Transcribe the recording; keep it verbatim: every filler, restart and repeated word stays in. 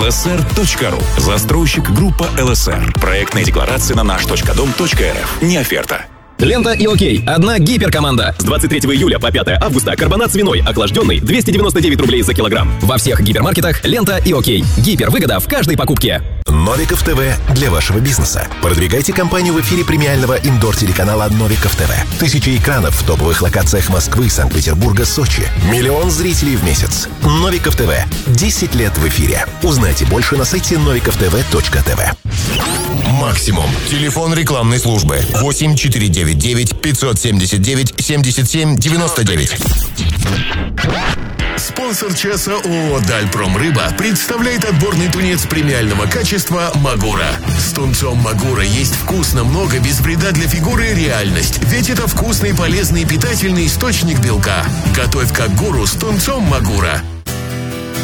эл эс эр точка ру. Застройщик группа эл эс эр. Проектная декларация на наш точка дом точка эр эф. Не оферта. Лента и Окей. Одна гиперкоманда. С двадцать третьего июля по пятое августа карбонат свиной охлажденный двести девяносто девять рублей за килограмм. Во всех гипермаркетах Лента и Окей. Гипервыгода в каждой покупке. Новиков ТВ для вашего бизнеса. Продвигайте компанию в эфире премиального индор-телеканала Новиков ТВ. Тысячи экранов в топовых локациях Москвы, Санкт-Петербурга, Сочи. Миллион зрителей в месяц. Новиков ТВ. десять лет в эфире. Узнайте больше на сайте новиков тв точка тв. Максимум. Телефон рекламной службы. восемь четыре девять девять пятьсот семьдесят девять семьдесят семь девяносто девять. Спонсор часа ООО «Дальпром Рыба» представляет отборный тунец премиального качества «Магура». С тунцом «Магура» есть вкусно, много, без вреда для фигуры и реальность. Ведь это вкусный, полезный и питательный источник белка. Готовь как гуру с тунцом «Магура».